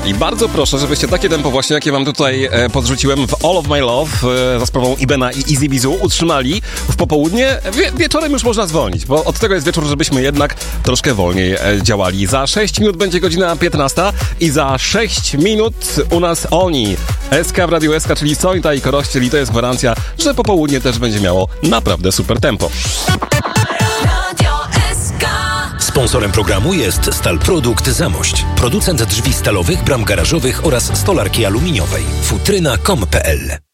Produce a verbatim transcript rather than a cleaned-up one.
I bardzo proszę, żebyście takie tempo właśnie, jakie wam tutaj e, podrzuciłem w All of My Love e, za sprawą Ibena i Easy Bizu utrzymali w popołudnie. Wie, wieczorem już można zwolnić, bo od tego jest wieczór, żebyśmy jednak troszkę wolniej e, działali. Za sześć minut będzie godzina piętnasta i za sześć minut u nas oni. S K w Radiu S K, czyli Sonita i Koroś, czyli to jest gwarancja, że popołudnie też będzie miało naprawdę super tempo. Sponsorem programu jest Stalprodukt Zamość, producent drzwi stalowych, bram garażowych oraz stolarki aluminiowej. futryna kropka com kropka pe el